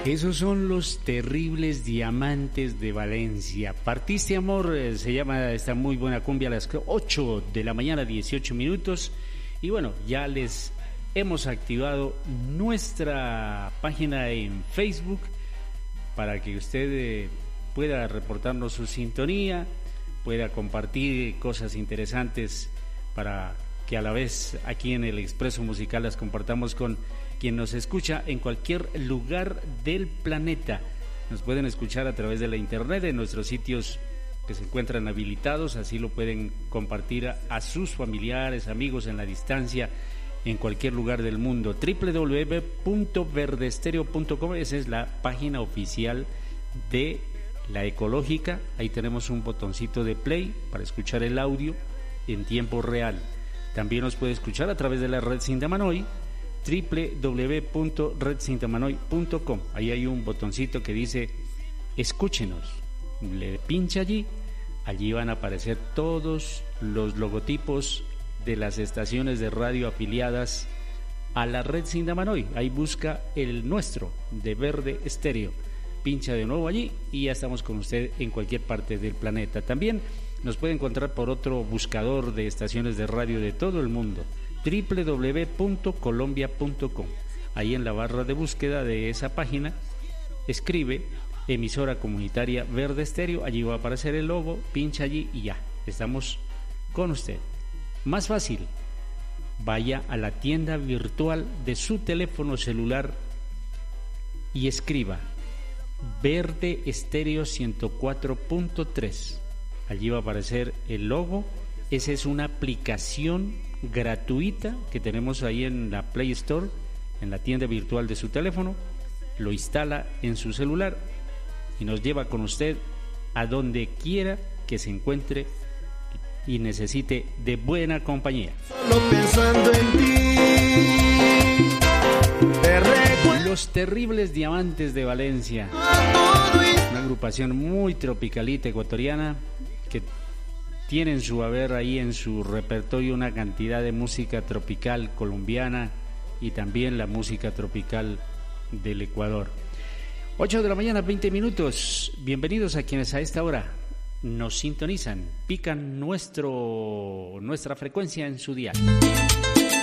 Esos son los terribles diamantes de Valencia. Partiste amor, se llama esta muy buena cumbia a las 8 de la mañana, 18 minutos. Y bueno, ya les hemos activado nuestra página en Facebook para que usted pueda reportarnos su sintonía, pueda compartir cosas interesantes para que a la vez aquí en el Expreso Musical las compartamos con quien nos escucha en cualquier lugar del planeta. Nos pueden escuchar a través de la internet en nuestros sitios que se encuentran habilitados, así lo pueden compartir a sus familiares, amigos en la distancia, en cualquier lugar del mundo. www.verdestereo.com, esa es la página oficial de La Ecológica. Ahí tenemos un botoncito de play para escuchar el audio en tiempo real. También nos puede escuchar a través de la red Sindamanoy, www.redsindamanoy.com. Ahí hay un botoncito que dice escúchenos. Le pincha allí van a aparecer todos los logotipos de las estaciones de radio afiliadas a la red Sindamanoy. Ahí busca el nuestro de Verde Estéreo, pincha de nuevo allí y ya estamos con usted en cualquier parte del planeta. También nos puede encontrar por otro buscador de estaciones de radio de todo el mundo, www.colombia.com. Ahí en la barra de búsqueda de esa página escribe emisora comunitaria Verde Estéreo, allí va a aparecer el logo, pincha allí y ya, estamos con usted. Más fácil, vaya a la tienda virtual de su teléfono celular y escriba Verde Estéreo 104.3. Allí va a aparecer el logo. Esa es una aplicación gratuita que tenemos ahí en la Play Store, en la tienda virtual de su teléfono. Lo instala en su celular y nos lleva con usted a donde quiera que se encuentre y necesite de buena compañía. Solo pensando en ti, Los Terribles Diamantes de Valencia, una agrupación muy tropicalita ecuatoriana que tiene en su haber ahí en su repertorio una cantidad de música tropical colombiana y también la música tropical del Ecuador. 8 de la mañana, 20 minutos. Bienvenidos a quienes a esta hora nos sintonizan, pican nuestra frecuencia en su dial.